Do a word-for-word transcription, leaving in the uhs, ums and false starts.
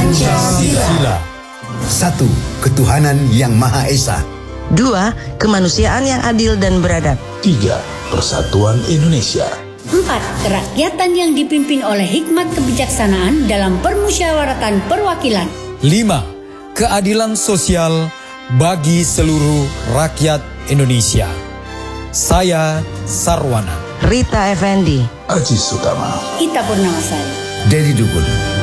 Pancasila. Satu, ketuhanan yang Maha Esa. Dua, kemanusiaan yang adil dan beradab. Tiga, persatuan Indonesia. Empat, kerakyatan yang dipimpin oleh hikmat kebijaksanaan dalam permusyawaratan perwakilan. Lima, keadilan sosial bagi seluruh rakyat Indonesia. Saya Sarwana. Rita Effendi. Aziz Utama. Ita Purnamasari. Dedi Dugul.